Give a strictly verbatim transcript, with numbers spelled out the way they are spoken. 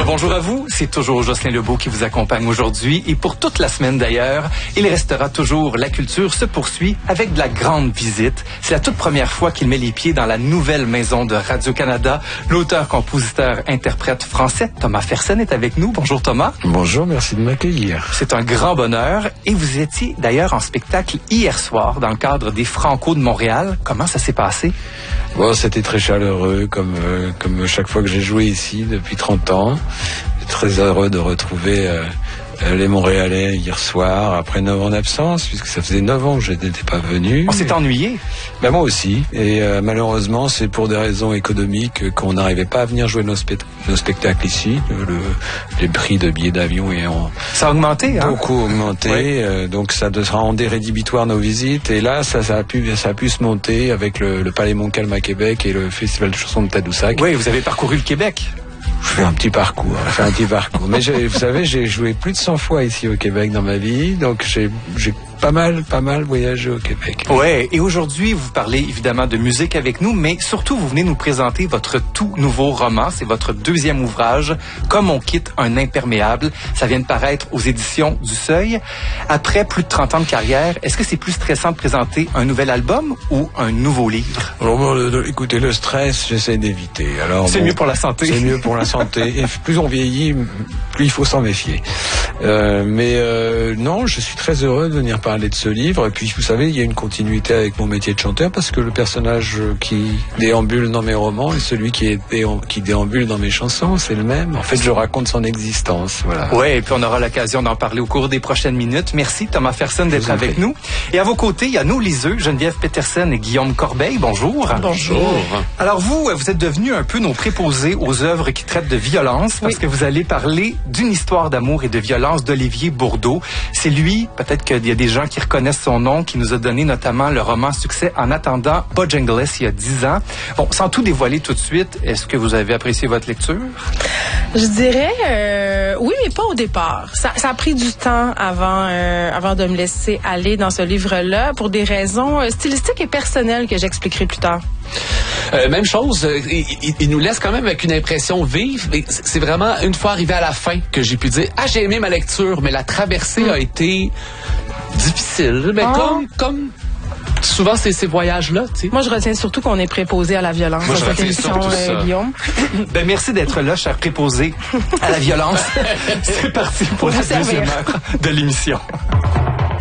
bonjour à vous. C'est toujours Jocelyn Lebeau qui vous accompagne aujourd'hui et pour toute la semaine d'ailleurs. Il restera toujours La Culture se poursuit avec de la grande visite. C'est la toute première fois qu'il met les pieds dans la nouvelle maison de Radio-Canada. L'auteur, compositeur, interprète français Thomas Fersen est avec nous. Bonjour Thomas. Bonjour, merci de m'accueillir. C'est un grand bonheur et vous étiez d'ailleurs en spectacle hier soir dans le cadre des Franco de Montréal. Comment ça s'est passé? Bon, c'était très chaleureux comme, euh, comme chaque fois que j'ai joué ici depuis trente ans. Très heureux de retrouver euh, les Montréalais hier soir, après neuf ans d'absence, puisque ça faisait neuf ans que je n'étais pas venu. On s'est ennuyé? Ben moi aussi. Et euh, malheureusement, c'est pour des raisons économiques qu'on n'arrivait pas à venir jouer nos, spe- nos spectacles ici. Le, les prix de billets d'avion ont ça a augmenté, hein? beaucoup augmenté. Oui. Euh, donc ça rendait rédhibitoire nos visites. Et là, ça, ça, a, pu, ça a pu se monter avec le, le Palais Montcalm à Québec et le Festival de chansons de Tadoussac. Oui, vous avez parcouru le Québec. Je fais un petit parcours, je fais un petit parcours. Mais j'ai, vous savez, j'ai joué plus de cent fois ici au Québec dans ma vie, donc j'ai, j'ai pas mal, pas mal voyagé au Québec. Ouais, et aujourd'hui, vous parlez évidemment de musique avec nous, mais surtout, vous venez nous présenter votre tout nouveau roman. C'est votre deuxième ouvrage, Comme on quitte un imperméable. Ça vient de paraître aux éditions du Seuil. Après plus de trente ans de carrière, est-ce que c'est plus stressant de présenter un nouvel album ou un nouveau livre? Alors, bon, le, le, écoutez, le stress, j'essaie d'éviter. Alors, c'est bon, mieux pour la santé. C'est mieux pour la santé. Et plus on vieillit, plus il faut s'en méfier. Euh, mais euh, non, je suis très heureux de venir parler de ce livre. Et puis, vous savez, il y a une continuité avec mon métier de chanteur parce que le personnage qui déambule dans mes romans et celui qui, est déam- qui déambule dans mes chansons, c'est le même. En fait, je raconte son existence. Voilà. Ouais, et puis on aura l'occasion d'en parler au cours des prochaines minutes. Merci Thomas Fersen d'être avec prie. nous. Et à vos côtés, il y a nos liseux, Geneviève Petersen et Guillaume Corbeil. Bonjour. Bonjour. Alors vous, vous êtes devenus un peu nos préposés aux œuvres qui traitent de violence parce oui. que vous allez parler d'une histoire d'amour et de violence d'Olivier Bourdeau. C'est lui, peut-être qu'il y a des gens qui reconnaissent son nom, qui nous a donné notamment le roman succès En attendant Bojangles il y a dix ans. Bon, sans tout dévoiler tout de suite, est-ce que vous avez apprécié votre lecture? Je dirais euh, oui, mais pas au départ. Ça, ça a pris du temps avant, euh, avant de me laisser aller dans ce livre-là pour des raisons euh, stylistiques et personnelles que j'expliquerai plus tard. Euh, même chose, euh, il, il, il nous laisse quand même avec une impression vive. Mais c'est vraiment une fois arrivé à la fin que j'ai pu dire « Ah, j'ai aimé ma lecture, mais la traversée mmh. a été difficile. » Mais ah. comme... comme souvent, c'est ces voyages-là, tu sais. Moi, je retiens surtout qu'on est préposé à la violence Moi, dans cette émission, euh, Guillaume. Ben, merci d'être là, cher préposé à la violence. C'est parti pour, pour la deuxième heure de l'émission.